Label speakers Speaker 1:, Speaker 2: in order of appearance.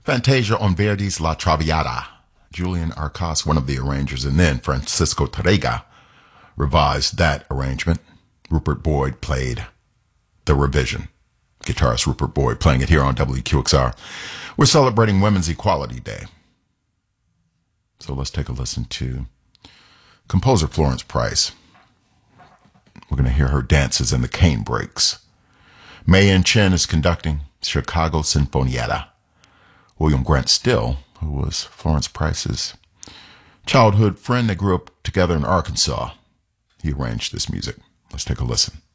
Speaker 1: Fantasia on Verdi's La Traviata. Julian Arcas, one of the arrangers, and then Francisco Tarrega revised that arrangement. Rupert Boyd played the revision. Guitarist Rupert Boyd playing it here on WQXR. We're celebrating Women's Equality Day. So let's take a listen to composer Florence Price. We're going to hear her dances in the cane breaks. May-In Chen is conducting Chicago Sinfonietta. William Grant Still, who was Florence Price's childhood friend, they grew up together in Arkansas. He arranged this music. Let's take a listen.